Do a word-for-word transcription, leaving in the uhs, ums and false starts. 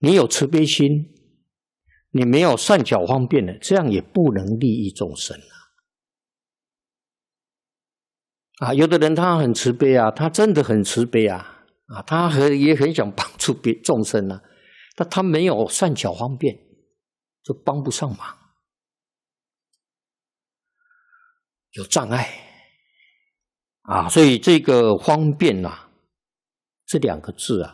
你有慈悲心，你没有善巧方便的，这样也不能利益众生啊！啊，有的人他很慈悲啊，他真的很慈悲啊，啊，他很也很想帮助别众生啊，但他没有善巧方便，就帮不上忙，有障碍啊！所以这个方便啊，这两个字啊。